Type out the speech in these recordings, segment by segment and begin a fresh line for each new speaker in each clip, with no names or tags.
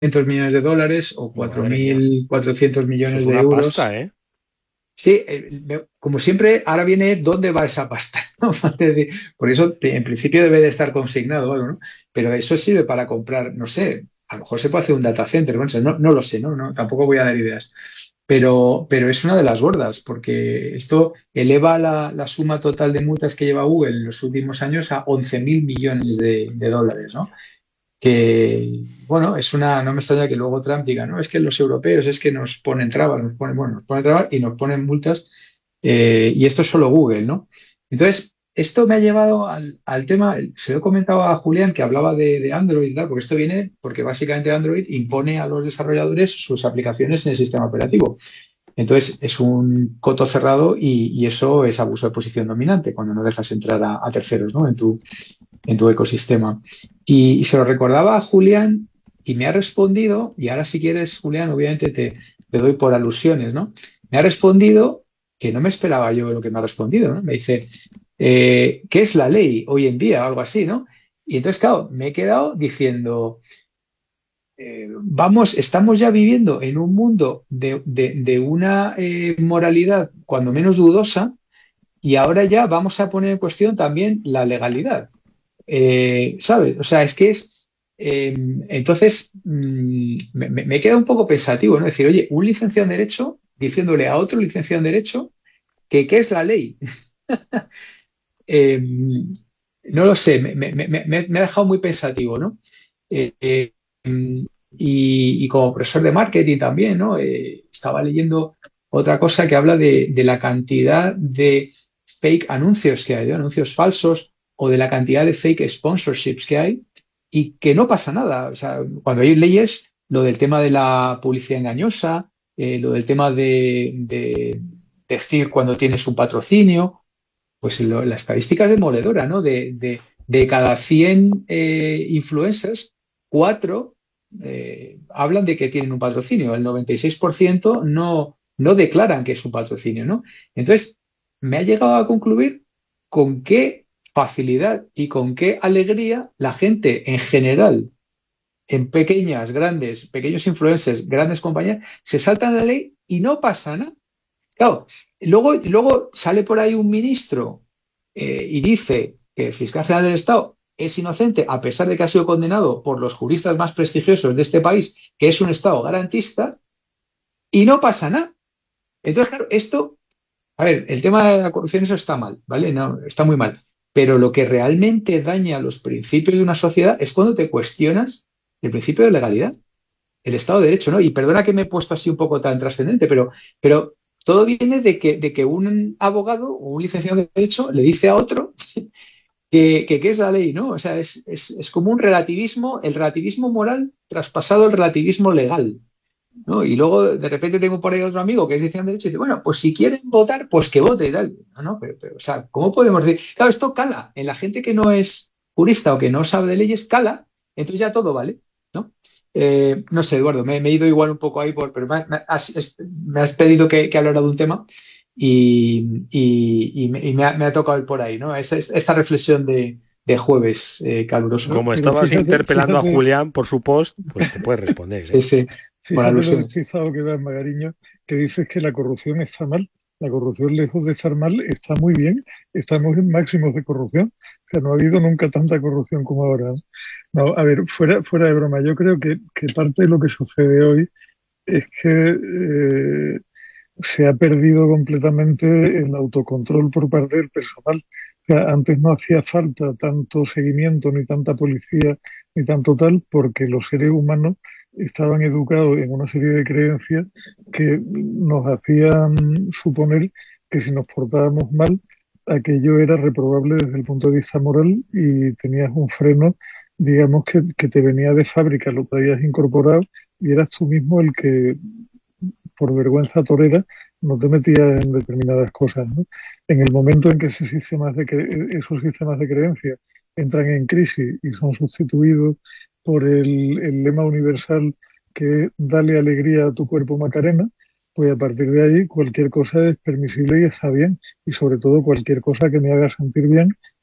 millones de dólares o
Madre mía.
4.400
Eso es
millones de
una pasta,
euros.
¿eh?
Sí, como siempre, ahora viene dónde va esa pasta, ¿no? Es decir, por eso, en principio, debe de estar consignado o algo, ¿no? Pero eso sirve para comprar, no sé, a lo mejor se puede hacer un data center, bueno, no lo sé, ¿no? Tampoco voy a dar ideas. Pero es una de las gordas, porque esto eleva la suma total de multas que lleva Google en los últimos años a 11.000 millones de dólares, ¿no? Que, bueno, no me extraña que luego Trump diga, no, es que los europeos es que nos ponen trabas, nos ponen trabas y nos ponen multas, y esto es solo Google, ¿no? Entonces, esto me ha llevado al tema, se lo he comentado a Julián que hablaba de Android, ¿verdad? Porque esto viene porque básicamente Android impone a los desarrolladores sus aplicaciones en el sistema operativo. Entonces, es un coto cerrado y eso es abuso de posición dominante cuando no dejas entrar a terceros, ¿no? En tu ecosistema. Y se lo recordaba a Julián y me ha respondido, y ahora si quieres, Julián, obviamente te doy por alusiones, ¿no? Me ha respondido que no me esperaba yo lo que me ha respondido, ¿no? Me dice, ¿qué es la ley hoy en día? O algo así, ¿no? Y entonces, claro, me he quedado diciendo, estamos ya viviendo en un mundo de una moralidad cuando menos dudosa y ahora ya vamos a poner en cuestión también la legalidad. ¿Sabes? O sea, es que entonces, me queda un poco pensativo, ¿no? Decir, oye, un licenciado en Derecho diciéndole a otro licenciado en Derecho que qué es la ley. Eh, no lo sé, me ha dejado muy pensativo, ¿no? Eh, eh, y como profesor de marketing también, ¿no? Estaba leyendo otra cosa que habla de la cantidad de fake anuncios que hay, de anuncios falsos, o de la cantidad de fake sponsorships que hay, y que no pasa nada. O sea, cuando hay leyes, lo del tema de la publicidad engañosa, lo del tema de decir cuando tienes un patrocinio, pues la estadística es demoledora, ¿no? De cada 100 influencers, 4 hablan de que tienen un patrocinio. El 96% no declaran que es un patrocinio, ¿no? Entonces, me ha llegado a concluir con qué facilidad y con qué alegría la gente en general, en pequeños influencers, grandes compañías, se saltan la ley y no pasa nada. Claro, luego sale por ahí un ministro y dice que el fiscal general del Estado es inocente a pesar de que ha sido condenado por los juristas más prestigiosos de este país, que es un Estado garantista, y no pasa nada. Entonces, claro, a ver, el tema de la corrupción, eso está mal, ¿vale? No, está muy mal. Pero lo que realmente daña los principios de una sociedad es cuando te cuestionas el principio de legalidad, el Estado de Derecho, ¿no? Y perdona que me he puesto así un poco tan trascendente, pero todo viene de que un abogado o un licenciado de Derecho le dice a otro que es la ley, ¿no? O sea, es como un relativismo, el relativismo moral traspasado al relativismo legal, ¿no? Y luego de repente tengo por ahí otro amigo que es licenciado en Derecho y dice, bueno, pues si quieren votar, pues que vote y tal. No, no, o sea, ¿cómo podemos decir? Claro, esto cala en la gente que no es jurista o que no sabe de leyes, cala, entonces ya todo vale, ¿no? No sé, Eduardo, me he ido igual un poco ahí, pero me has pedido que hablara de un tema y me ha tocado ir por ahí, ¿no? Esta reflexión de jueves caluroso.
Como
Pero
estabas
fíjate,
interpelando a
fíjate,
Julián por su post, pues te puedes responder,
Sí,
¿eh?
sí, por
fíjate lo
alusiones.
despistado que das, Magariño, que dices que la corrupción está mal. La corrupción, lejos de estar mal, está muy bien. Estamos en máximos de corrupción. O sea, no ha habido nunca tanta corrupción como ahora. No, a ver, fuera de broma, yo creo que parte de lo que sucede hoy es que se ha perdido completamente el autocontrol por parte del personal. O sea, antes no hacía falta tanto seguimiento, ni tanta policía, ni tanto tal, porque los seres humanos estaban educados en una serie de creencias que nos hacían suponer que si nos portábamos mal, aquello era reprobable desde el punto de vista moral y tenías un freno, digamos, que te venía de fábrica, lo traías incorporado y eras tú mismo el que por vergüenza torera, no te metías en determinadas cosas, ¿no? En el momento en que esos sistemas de creencias entran en crisis y son sustituidos por el lema universal que es dale alegría a tu cuerpo Macarena, pues a partir de ahí cualquier cosa es permisible y está bien, y sobre todo cualquier cosa que me haga sentir bien,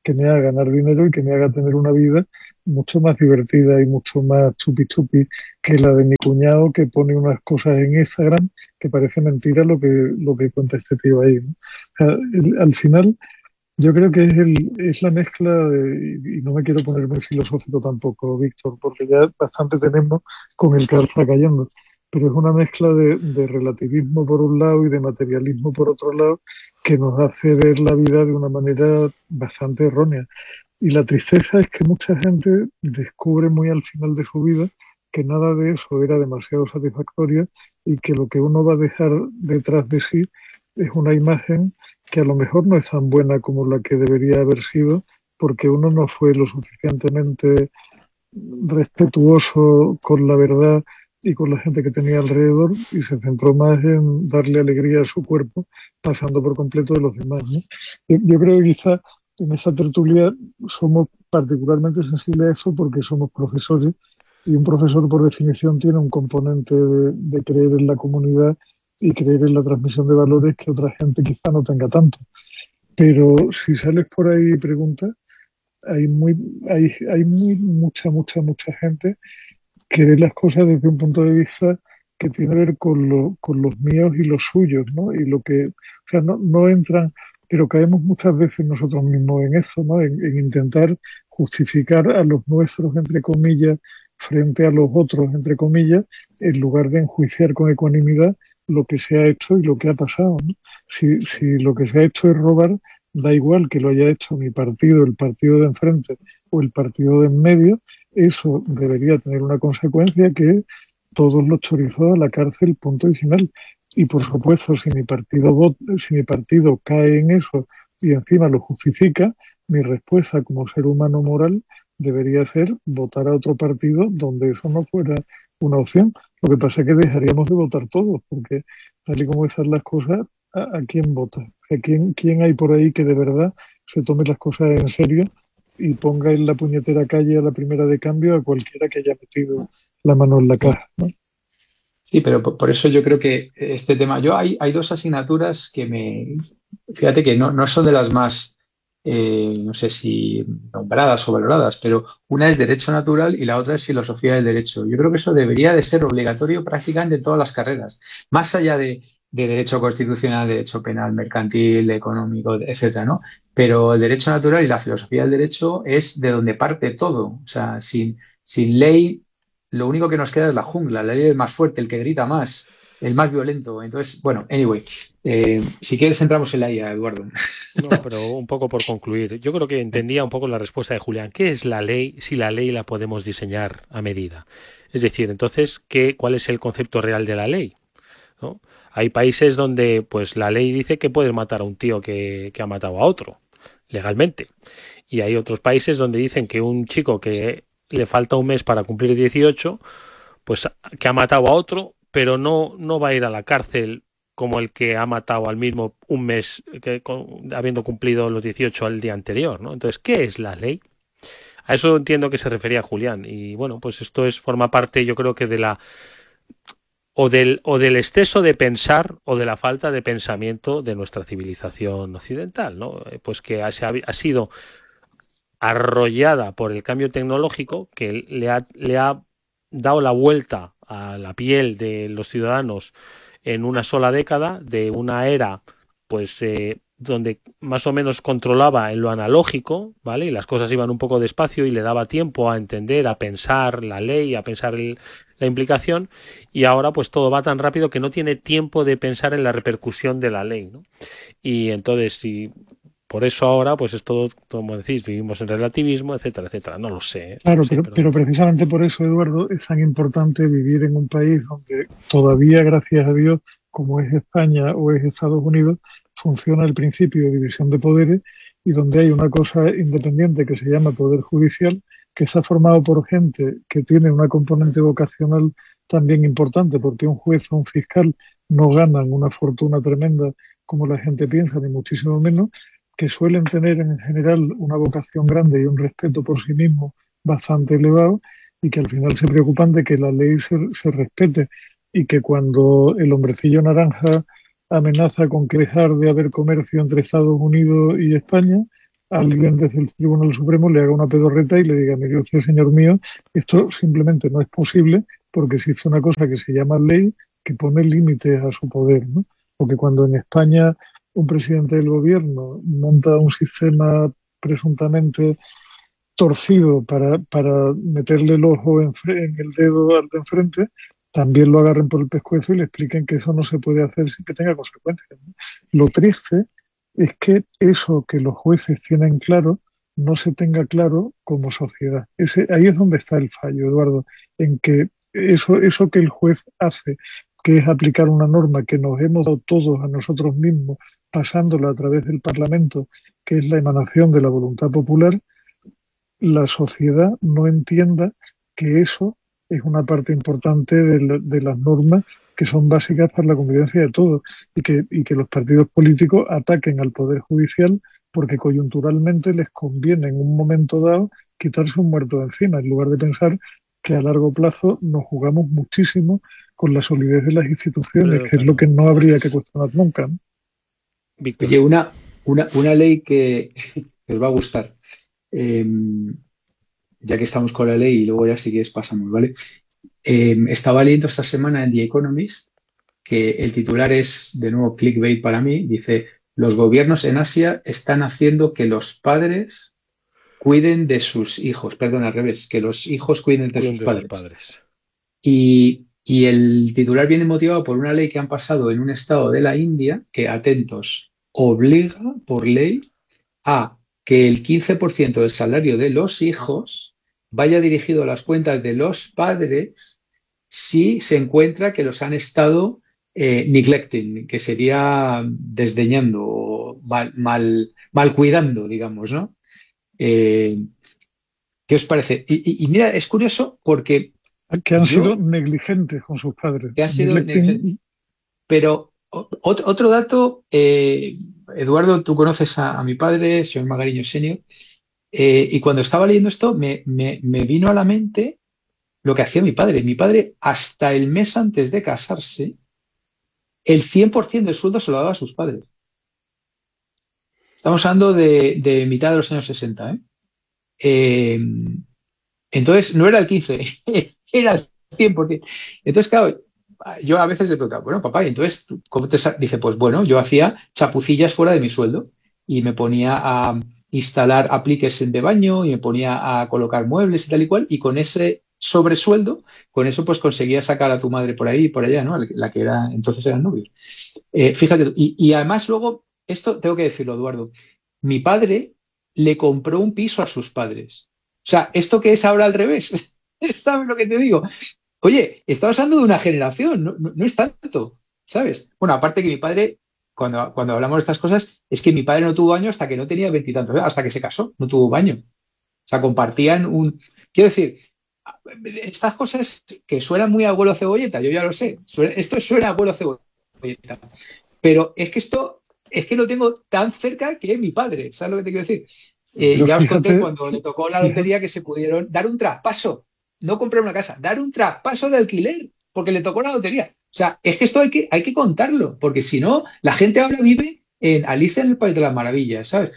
que me haga ganar dinero y que me haga tener una vida mucho más divertida y mucho más chupi chupi que la de mi cuñado que pone unas cosas en Instagram que parece mentira lo que cuenta este tío ahí, ¿no? O sea, al final yo creo que es la mezcla y no me quiero poner muy filosófico tampoco, Víctor, porque ya bastante tenemos con el que está cayendo, pero es una mezcla de relativismo por un lado y de materialismo por otro lado que nos hace ver la vida de una manera bastante errónea. Y la tristeza es que mucha gente descubre muy al final de su vida que nada de eso era demasiado satisfactorio y que lo que uno va a dejar detrás de sí es una imagen que a lo mejor no es tan buena como la que debería haber sido, porque uno no fue lo suficientemente respetuoso con la verdad y con la gente que tenía alrededor y se centró más en darle alegría a su cuerpo, pasando por completo de los demás, ¿no? Yo creo que quizá en esa tertulia somos particularmente sensibles a eso porque somos profesores y un profesor por definición tiene un componente de creer en la comunidad y creer en la transmisión de valores que otra gente quizá no tenga tanto. Pero si sales por ahí y preguntas, hay mucha gente que ve las cosas desde un punto de vista que tiene que ver con los míos y los suyos, ¿no? Y lo que, o sea, no entran, pero caemos muchas veces nosotros mismos en eso, ¿no? En intentar justificar a los nuestros, entre comillas, frente a los otros, entre comillas, en lugar de enjuiciar con ecuanimidad lo que se ha hecho y lo que ha pasado, ¿no? Si lo que se ha hecho es robar, da igual que lo haya hecho mi partido, el partido de enfrente o el partido de en medio, eso debería tener una consecuencia que todos los chorizó a la cárcel, punto y final. Y por supuesto, si mi partido cae en eso y encima lo justifica, mi respuesta como ser humano moral debería ser votar a otro partido donde eso no fuera una opción. Lo que pasa es que dejaríamos de votar todos, porque tal y como están las cosas, ¿a quién vota? ¿Quién hay por ahí que de verdad se tome las cosas en serio y ponga en la puñetera calle a la primera de cambio a cualquiera que haya metido la mano en la caja, ¿no?
Sí, pero por eso yo creo que este tema, hay dos asignaturas fíjate que no son de las más, no sé si nombradas o valoradas, pero una es Derecho Natural y la otra es Filosofía del Derecho. Yo creo que eso debería de ser obligatorio prácticamente en todas las carreras, más allá de Derecho Constitucional, Derecho Penal, Mercantil, Económico, etcétera, ¿no? Pero el Derecho Natural y la Filosofía del Derecho es de donde parte todo. O sea, sin ley lo único que nos queda es la jungla, la ley del más fuerte, el que grita más, el más violento. Entonces, bueno, anyway, si quieres entramos en la IA, Eduardo.
No, pero un poco por concluir. Yo creo que entendía un poco la respuesta de Julián. ¿Qué es la ley si la ley la podemos diseñar a medida? Es decir, entonces, ¿cuál es el concepto real de la ley? ¿No? Hay países donde pues la ley dice que puedes matar a un tío que ha matado a otro, legalmente. Y hay otros países donde dicen que un chico que le falta un mes para cumplir 18, pues que ha matado a otro, pero no va a ir a la cárcel como el que ha matado al mismo un mes habiendo cumplido los 18 al día anterior, ¿no? Entonces, ¿qué es la ley? A eso entiendo que se refería Julián. Y bueno, pues esto forma parte, yo creo que de la o del exceso de pensar o de la falta de pensamiento de nuestra civilización occidental, ¿no? Pues que ha sido arrollada por el cambio tecnológico que le ha dado la vuelta a la piel de los ciudadanos en una sola década, de una era pues donde más o menos controlaba en lo analógico, ¿vale? Y las cosas iban un poco despacio y le daba tiempo a entender, a pensar la ley, a pensar la implicación, y ahora pues todo va tan rápido que no tiene tiempo de pensar en la repercusión de la ley, ¿no? Y entonces, si por eso ahora, pues es todo, como decís, vivimos en relativismo, etcétera, etcétera. No lo sé, no
Claro,
lo sé,
pero precisamente por eso, Eduardo, es tan importante vivir en un país donde todavía, gracias a Dios, como es España o es Estados Unidos, funciona el principio de división de poderes y donde hay una cosa independiente que se llama Poder Judicial, que está formado por gente que tiene una componente vocacional también importante, porque un juez o un fiscal no ganan una fortuna tremenda como la gente piensa, ni muchísimo menos, que suelen tener en general una vocación grande y un respeto por sí mismos bastante elevado y que al final se preocupan de que la ley se respete y que cuando el hombrecillo naranja amenaza con que dejar de haber comercio entre Estados Unidos y España, alguien desde el Tribunal Supremo le haga una pedorreta y le diga, mire usted, señor mío, esto simplemente no es posible porque existe una cosa que se llama ley que pone límites a su poder, ¿no? O que cuando en España un presidente del gobierno monta un sistema presuntamente torcido para meterle el ojo en el dedo al de enfrente, también lo agarren por el pescuezo y le expliquen que eso no se puede hacer sin que tenga consecuencias, ¿no? Lo triste es que eso que los jueces tienen claro no se tenga claro como sociedad. Ahí es donde está el fallo, Eduardo, en que eso que el juez hace, que es aplicar una norma que nos hemos dado todos a nosotros mismos, pasándola a través del Parlamento, que es la emanación de la voluntad popular, la sociedad no entienda que eso es una parte importante de las normas que son básicas para la convivencia de todos y que los partidos políticos ataquen al Poder Judicial porque coyunturalmente les conviene en un momento dado quitarse un muerto de encima, en lugar de pensar que a largo plazo nos jugamos muchísimo con la solidez de las instituciones,
Pero
que es lo
claro,
que no
esto
habría que
es
cuestionar nunca, ¿no?
Víctor.
Oye, una ley que os va a gustar, eh, ya que estamos con la ley y luego ya si quieres pasamos, ¿vale? Estaba leyendo esta semana en The Economist que el titular es, de nuevo, clickbait para mí, dice, los gobiernos en Asia están haciendo que los padres cuiden de sus hijos, perdón, al revés, que los hijos cuiden de
Cuiden
sus
de sus
padres.
padres.
Y el titular viene motivado por una ley que han pasado en un estado de la India que, atentos, obliga por ley a que el 15% del salario de los hijos vaya dirigido a las cuentas de los padres si se encuentra que los han estado neglecting, que sería desdeñando o mal cuidando, digamos, ¿no? Eh, ¿Qué os parece? Y mira, es curioso porque
Que han sido
yo,
negligentes con sus padres.
que ha sido,
Neglecting.
pero otro dato, Eduardo, tú conoces a mi padre, señor Magariño Senior, y cuando estaba leyendo esto me vino a la mente lo que hacía mi padre. Mi padre, hasta el mes antes de casarse, el 100% del sueldo se lo daba a sus padres. Estamos hablando de mitad de los años 60, ¿eh? Eh, entonces, no era el 15, era el 100%. Entonces, claro, yo a veces le preguntaba, bueno, papá, ¿y entonces cómo te dice, pues bueno, yo hacía chapucillas fuera de mi sueldo y me ponía a instalar apliques de baño y me ponía a colocar muebles y tal y cual, y con ese sobresueldo, con eso pues conseguía sacar a tu madre por ahí y por allá, ¿no? La que era, entonces eran novios. Fíjate, y además luego, esto tengo que decirlo, Eduardo, mi padre le compró un piso a sus padres. O sea, esto que es ahora al revés, ¿sabes lo que te digo? Oye, estamos hablando de una generación, no es tanto, ¿sabes? Bueno, aparte que mi padre, cuando hablamos de estas cosas, es que mi padre no tuvo baño hasta que no tenía veintitantos, hasta que se casó, no tuvo baño. O sea, compartían un... Quiero decir, estas cosas que suenan muy a abuelo cebolleta, yo ya lo sé, esto suena a abuelo cebolleta, pero es que esto, es que lo tengo tan cerca que es mi padre, ¿sabes lo que te quiero decir?
Pero
Ya os conté
fíjate,
cuando le tocó la
fíjate,
lotería que se pudieron dar un traspaso, no comprar una casa, dar un traspaso de alquiler, porque le tocó la lotería. O sea, es que esto hay que contarlo, porque si no, la gente ahora vive en Alicia en el País de las Maravillas, ¿sabes?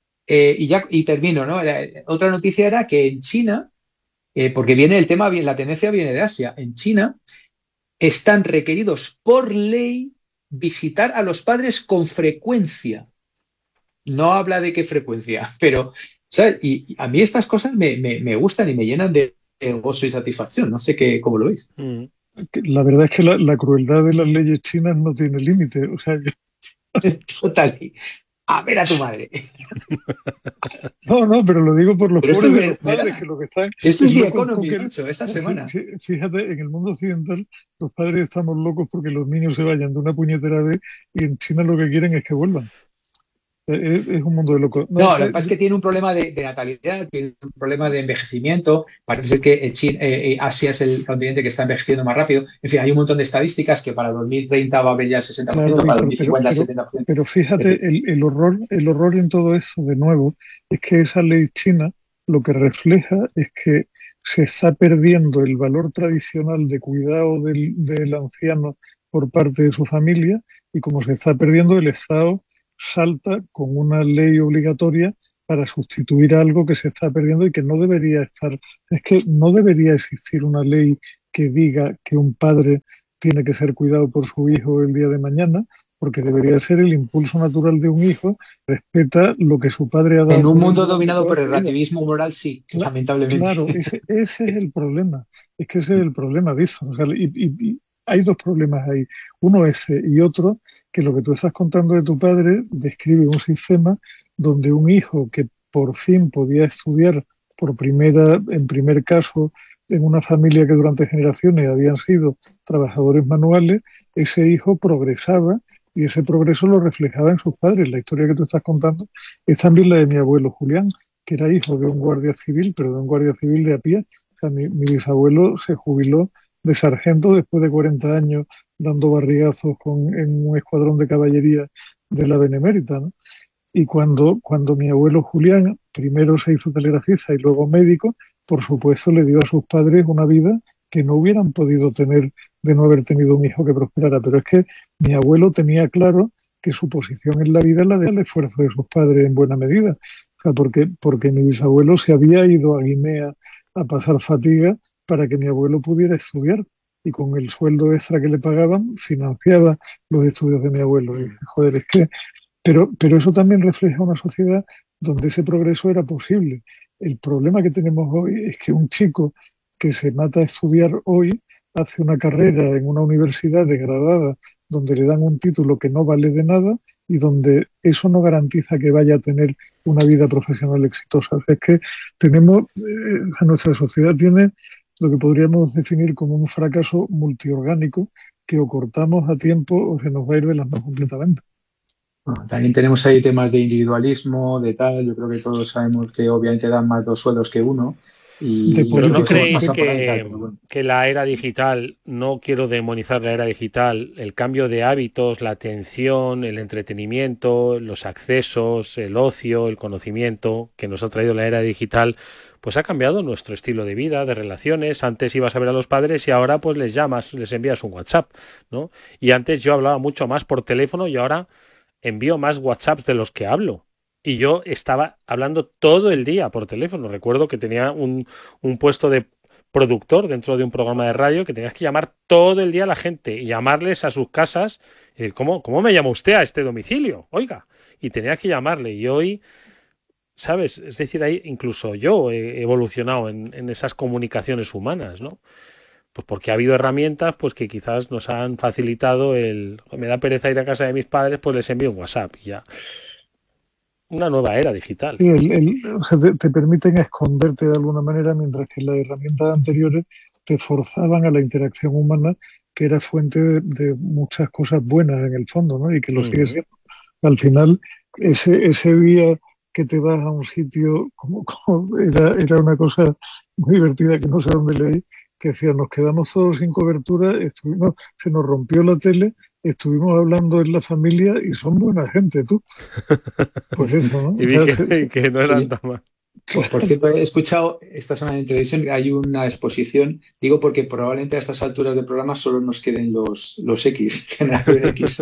Y termino, ¿no? Otra noticia era que en China, porque viene el tema, la tendencia viene de Asia, en China están requeridos por ley visitar a los padres con frecuencia. No habla de qué frecuencia, pero, ¿sabes? Y a mí estas cosas me gustan y me llenan de gozo y satisfacción. No sé cómo lo veis.
Mm.
la verdad es que la crueldad de las leyes chinas no tiene límite. O sea,
Total. A ver a tu madre.
no, pero lo digo por los
Pero esto
pobres
es
de los padres, que lo que están
esto
es
es The
locos con
Economy,
que...
macho, esta semana.
Fíjate, en el mundo occidental los padres estamos locos porque los niños se vayan de una puñetera vez y en China lo que quieren es que vuelvan. Es un mundo de locos. No,
No, lo que pasa es que tiene un problema de natalidad, tiene un problema de envejecimiento. Parece ser que Asia es el continente que está envejeciendo más rápido. En fin, hay un montón de estadísticas que para 2030 va a haber ya el
claro,
60%, para
Víctor,
2050 el 70%.
pero
Es
fíjate,
decir,
el horror en todo eso, de nuevo, es que esa ley china lo que refleja es que se está perdiendo el valor tradicional de cuidado del anciano por parte de su familia y como se está perdiendo, el Estado salta con una ley obligatoria para sustituir algo que se está perdiendo y que no debería estar. Es que no debería existir una ley que diga que un padre tiene que ser cuidado por su hijo el día de mañana, porque debería ser el impulso natural de un hijo, respeta lo que su padre ha dado
En un
por él
mundo
durante
dominado
toda
por el
su vida.
relativismo moral, sí,
Cla-
lamentablemente.
Claro, ese es el problema. Es que ese es el problema, Visto. O sea, y hay dos problemas ahí. Uno ese y otro, que lo que tú estás contando de tu padre describe un sistema donde un hijo que por fin podía estudiar en primer caso, en una familia que durante generaciones habían sido trabajadores manuales, ese hijo progresaba y ese progreso lo reflejaba en sus padres. La historia que tú estás contando es también la de mi abuelo Julián, que era hijo de un guardia civil, pero de un guardia civil de a pie. O sea, mi bisabuelo se jubiló de sargento después de 40 años dando barrigazos en un escuadrón de caballería de la Benemérita, ¿no? Y cuando mi abuelo Julián primero se hizo telegrafista y luego médico, por supuesto le dio a sus padres una vida que no hubieran podido tener de no haber tenido un hijo que prosperara. Pero es que mi abuelo tenía claro que su posición en la vida es la del esfuerzo de sus padres en buena medida. O sea, porque mi bisabuelo se había ido a Guinea a pasar fatiga para que mi abuelo pudiera estudiar y con el sueldo extra que le pagaban financiaba los estudios de mi abuelo. Y dije, joder, es que pero eso también refleja una sociedad donde ese progreso era posible. El problema que tenemos hoy es que un chico que se mata a estudiar hoy hace una carrera en una universidad degradada donde le dan un título que no vale de nada y donde eso no garantiza que vaya a tener una vida profesional exitosa. O sea, es que nuestra sociedad tiene lo que podríamos definir como un fracaso multiorgánico que o cortamos a tiempo o se nos va a ir de las manos completamente.
Bueno, también tenemos ahí temas de individualismo, de tal. Yo creo que todos sabemos que obviamente dan más dos sueldos que uno
De
y
Pero ¿no
todos hemos
políticos.
creéis
pasado por ahí, tal, pero bueno.
que la era digital, no quiero demonizar la era digital, el cambio de hábitos, la atención, el entretenimiento, los accesos, el ocio, el conocimiento que nos ha traído la era digital, pues ha cambiado nuestro estilo de vida, de relaciones? Antes ibas a ver a los padres y ahora pues les llamas, les envías un WhatsApp, ¿no? Y antes yo hablaba mucho más por teléfono y ahora envío más WhatsApps de los que hablo. Y yo estaba hablando todo el día por teléfono. Recuerdo que tenía un puesto de productor dentro de un programa de radio que tenías que llamar todo el día a la gente y llamarles a sus casas. Y decir, ¿cómo me llama usted a este domicilio? Oiga. Y tenía que llamarle. Y hoy, ¿sabes? Es decir, ahí incluso yo he evolucionado en esas comunicaciones humanas, ¿no? Pues porque ha habido herramientas pues que quizás nos han facilitado me da pereza ir a casa de mis padres, pues les envío un WhatsApp y ya. Una nueva era digital.
Sí, o sea, te permiten esconderte de alguna manera, mientras que las herramientas anteriores te forzaban a la interacción humana, que era fuente de muchas cosas buenas en el fondo, ¿no? Y que lo sigue
Ujú.
siendo. Al final, ese día que te vas a un sitio, era una cosa muy divertida que no sé dónde leí, que decía, nos quedamos todos sin cobertura, se nos rompió la tele, estuvimos hablando en la familia y son buena gente, tú. Pues eso, ¿no?
Y
O
vi
sea,
que no eran
Oye,
tan mal.
por cierto, he escuchado esta semana en televisión que hay una exposición, digo porque probablemente a estas alturas del programa solo nos queden los X, generación X.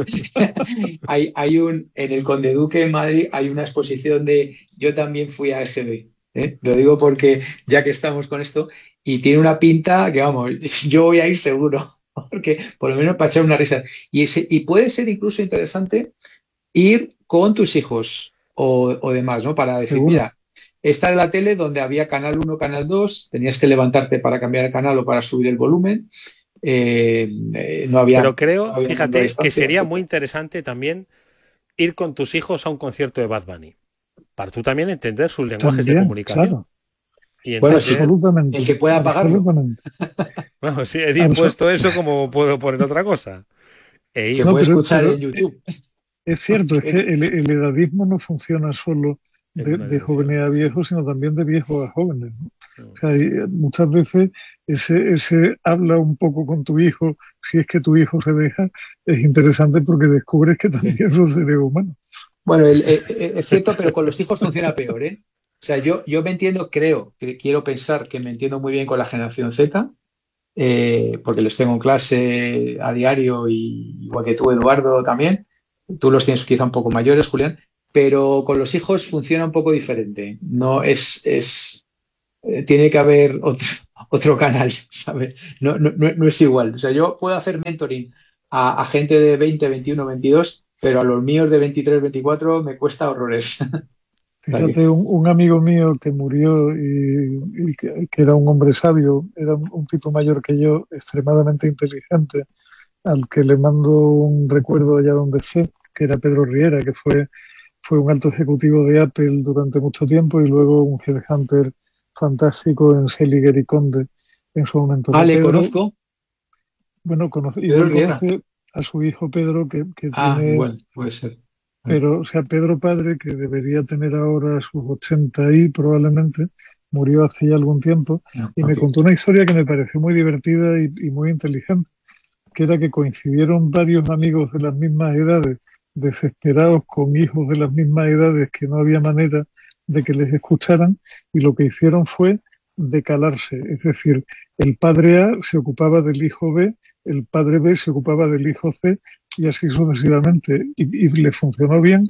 En el Conde Duque en Madrid hay una exposición de Yo también fui a EGB. ¿Eh? Lo digo porque ya que estamos con esto, y tiene una pinta que vamos, yo voy a ir seguro, porque por lo menos para echar una risa. Y puede ser incluso interesante ir con tus hijos o demás, ¿no? Para decir,
seguro.
mira, esta es la tele donde había canal uno, canal 2, tenías que levantarte para cambiar el canal o para subir el volumen, no
Pero
no
creo,
había mando a
fíjate, que
distancia,
sería muy
etcétera.
interesante también ir con tus hijos a un concierto de Bad Bunny, para tú también entender sus lenguajes de
También,
comunicación
claro,
y
Bueno, sí,
entender,
el
absolutamente,
que pueda pagarlo,
absolutamente.
bueno, si he
Abso-
puesto eso, como puedo poner otra cosa? E
que
ir.
no,
puede
pero,
escuchar
pero
en YouTube.
es cierto, es que el edadismo no funciona solo
En una
de
dirección.
jóvenes a viejos, sino también de viejos a jóvenes, ¿no?
Mm.
O sea, muchas veces ese habla un poco con tu hijo, si es que tu hijo se deja, es interesante porque descubres que
Sí.
también son seres humanos.
Bueno, es cierto, pero con los hijos funciona peor, ¿eh? O sea, yo me entiendo, creo, que quiero pensar que me entiendo muy bien con la generación Z, porque los tengo en clase a diario y igual que tú, Eduardo, también. Tú los tienes quizá un poco mayores, Julián, pero con los hijos funciona un poco diferente. No tiene que haber otro canal, ¿sabes? No es igual. O sea, yo puedo hacer mentoring a gente de 20, 21, 22, pero a los míos de 23, 24 me cuesta horrores.
Fíjate, un amigo mío que murió y que era un hombre sabio, era un tipo mayor que yo, extremadamente inteligente, al que le mando un recuerdo allá donde esté, que era Pedro Riera, que fue un alto ejecutivo de Apple durante mucho tiempo y luego un headhunter fantástico en Seliger y Conde en su momento.
Le
Pedro,
conozco.
Bueno,
Pedro Riera.
conoce a su hijo Pedro, que tiene...
Igual, puede ser.
Pero, o sea, Pedro padre, que debería tener ahora sus 80 y probablemente, murió hace ya algún tiempo, y me contó una historia que me pareció muy divertida y muy inteligente, que era que coincidieron varios amigos de las mismas edades, desesperados con hijos de las mismas edades que no había manera de que les escucharan, y lo que hicieron fue decalarse. Es decir, el padre A se ocupaba del hijo B, el padre B se ocupaba del hijo C, y así sucesivamente. Y le funcionó bien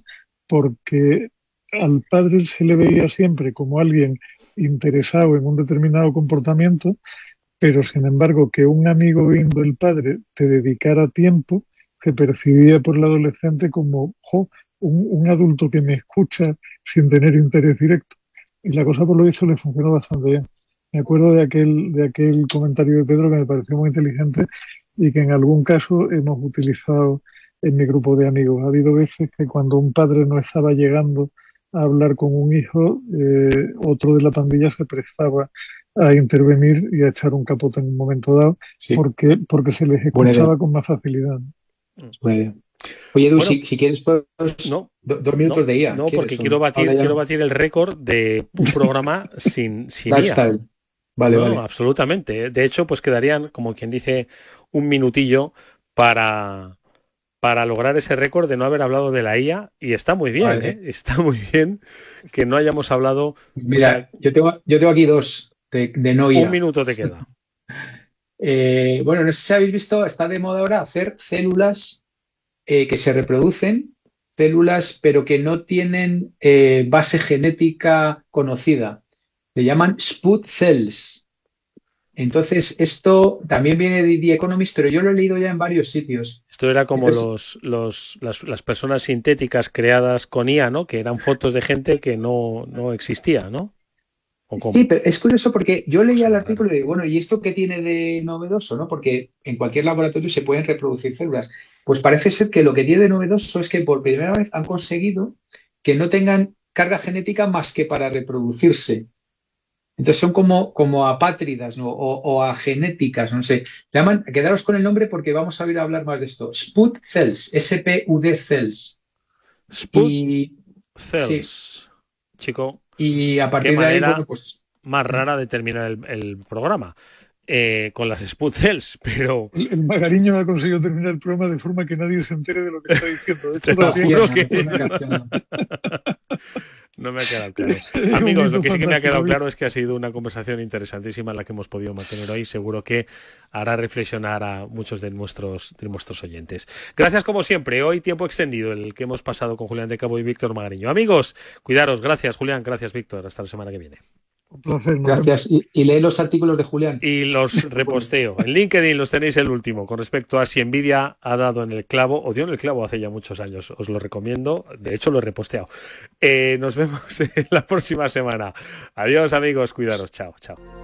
porque al padre se le veía siempre como alguien interesado en un determinado comportamiento, pero sin embargo que un amigo viendo el padre te dedicara tiempo se percibía por el adolescente como un adulto que me escucha sin tener interés directo. Y la cosa por lo visto le funcionó bastante bien. Me acuerdo de aquel comentario de Pedro que me pareció muy inteligente y que en algún caso hemos utilizado en mi grupo de amigos. Ha habido veces que cuando un padre no estaba llegando a hablar con un hijo, otro de la pandilla se prestaba a intervenir y a echar un capote en un momento dado, sí, porque se les escuchaba con más facilidad.
Oye, Edu, si quieres, pues, no, 2 minutos de IA.
No, porque quiero batir el récord de un programa sin IA.
Vale.
Absolutamente. De hecho, pues quedarían, como quien dice, un minutillo para lograr ese récord de no haber hablado de la IA, y está muy bien, vale. Está muy bien que no hayamos hablado.
Mira, yo tengo aquí 2 de no IA.
Un minuto te queda.
Bueno, no sé si habéis visto, está de moda ahora hacer células que se reproducen, células pero que no tienen base genética conocida. Le llaman spud cells. Entonces, esto también viene de The Economist, pero yo lo he leído ya en varios sitios.
Esto era como las personas sintéticas creadas con IA, ¿no? Que eran fotos de gente que no existía, ¿no?
Sí, pero es curioso porque yo leía el artículo y digo, bueno, ¿y esto qué tiene de novedoso, no? Porque en cualquier laboratorio se pueden reproducir células. Pues parece ser que lo que tiene de novedoso es que por primera vez han conseguido que no tengan carga genética más que para reproducirse. Entonces son como apátridas, ¿no? o agenéticas, no sé. Llaman, quedaros con el nombre porque vamos a ir a hablar más de esto. Spud cells, S-P-U-D cells.
Spud cells. Sí. Chico,
y a partir de ahí, bueno, pues
más rara de terminar el programa. Con las Spud cells, pero...
El Magariño ha conseguido terminar el programa de forma que nadie se entere de lo que está diciendo.
Te lo juro que... No me ha quedado claro. Amigos, lo que sí que me ha quedado claro es que ha sido una conversación interesantísima la que hemos podido mantener hoy. Seguro que hará reflexionar a muchos de nuestros oyentes. Gracias como siempre. Hoy tiempo extendido el que hemos pasado con Julián de Cabo y Víctor Magariño. Amigos, cuidaros. Gracias, Julián. Gracias, Víctor. Hasta la semana que viene.
Un placer.
Gracias. Y lee los artículos de Julián.
Y los reposteo. En LinkedIn los tenéis el último, con respecto a si Nvidia ha dado en el clavo, o dio en el clavo hace ya muchos años. Os lo recomiendo. De hecho, lo he reposteado. Nos vemos en la próxima semana. Adiós, amigos. Cuidaros. Chao.